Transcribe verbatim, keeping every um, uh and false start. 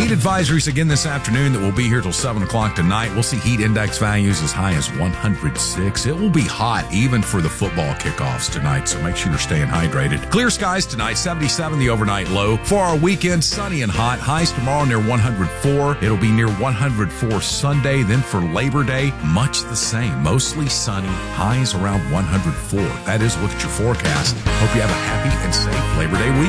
Heat advisories again this afternoon that will be here till seven o'clock tonight. We'll see heat index values as high as one hundred six. It will be hot even for the football kickoffs tonight, so make sure you're staying hydrated. Clear skies tonight, seventy-seven the overnight low. For our weekend, sunny and hot. Highs tomorrow near one hundred four. It'll be near one hundred four Sunday. Then for Labor Day, much the same. Mostly sunny. Highs around one hundred four. That is a look at your forecast. Hope you have a happy and safe Labor Day weekend.